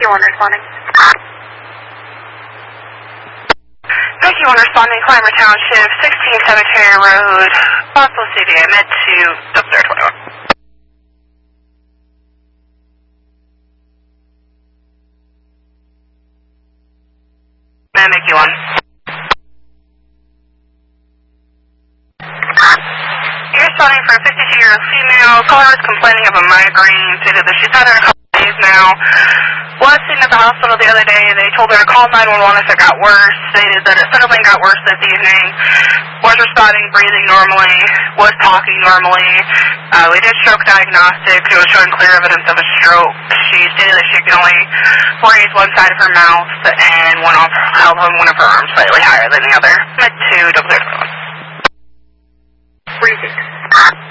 1 responding. Thank you 1 responding, Clymer Township, 16 Cemetery Road, Possible CVA, mid to 0021. Make you 1. You're responding for a 52-year-old female. Caller is complaining of a migraine stated that she's had it a couple of days now. Was seen at the hospital the other day. They told her to call 911 if it got worse. Stated that it suddenly got worse this evening. Was responding, breathing normally. Was talking normally. We did stroke diagnostics. It was showing clear evidence of a stroke. She stated that she could only raise one side of her mouth and held one of her arms slightly higher than the other. Mid to 0021. Breathing.